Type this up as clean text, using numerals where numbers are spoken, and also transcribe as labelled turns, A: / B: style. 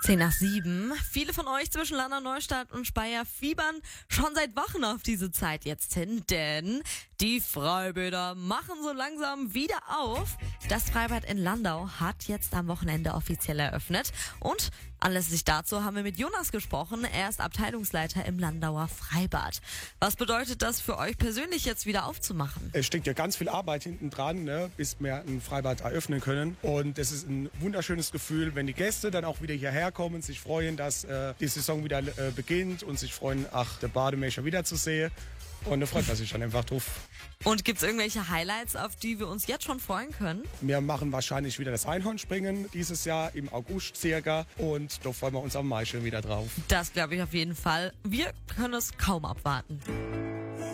A: 10 nach 7. Viele von euch zwischen Landau, Neustadt und Speyer fiebern schon seit Wochen auf diese Zeit jetzt hin, denn die Freibäder machen so langsam wieder auf. Das Freibad in Landau hat jetzt am Wochenende offiziell eröffnet und anlässlich dazu haben wir mit Jonas gesprochen. Er ist Abteilungsleiter im Landauer Freibad. Was bedeutet das für euch persönlich jetzt wieder aufzumachen?
B: Es steckt ja ganz viel Arbeit hinten dran, bis wir ein Freibad eröffnen können. Und es ist ein wunderschönes Gefühl, wenn die Gäste dann auch wieder hierher kommen, sich freuen, dass die Saison wieder beginnt und sich freuen, der Bademeister wiederzusehen. Und da freut man sich dann einfach drauf.
A: Und gibt's irgendwelche Highlights, auf die wir uns jetzt schon freuen können?
B: Wir machen wahrscheinlich wieder das Einhornspringen dieses Jahr im August circa. Und da freuen wir uns am meisten wieder drauf.
A: Das glaube ich auf jeden Fall. Wir können es kaum abwarten.